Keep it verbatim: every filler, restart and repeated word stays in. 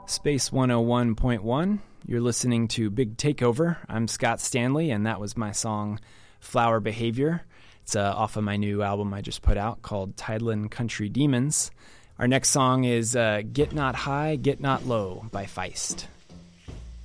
Space one oh one point one. You're listening to Big Takeover. I'm Scott Stanley, and that was my song Flower Behavior. It's uh, off of my new album I just put out called Tideland Country Demons. Our next song is uh, Get Not High, Get Not Low by Feist.